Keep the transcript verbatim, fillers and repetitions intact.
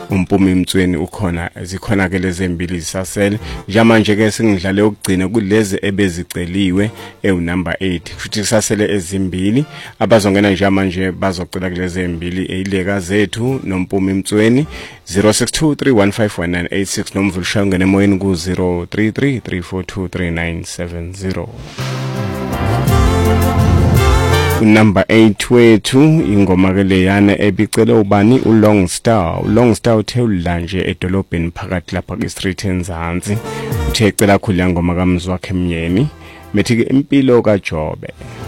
umpumi Mtsweni ukhona zikhona ke lezi embili zisasele njamanje ke singidlale ukugcina kulezi ebeziceliwe ewu number eight futhi sasele ezimbili abazongena njamanje bazocela kulezi embili eyileka zethu nompumi Mtsweni zero six two three one five one nine eight six nomvulisha ungene emoyeni ku zero three three three four two three nine seven zero. Number eight wethu ingoma ke leyana ebicela ubani uLong Star uLong Star uthe ulanje edolobheni phakathi lapha ke street enzansi uthe ecela khulu ngoma kamzwakhe Mnyeni methi ke impilo kaJobe.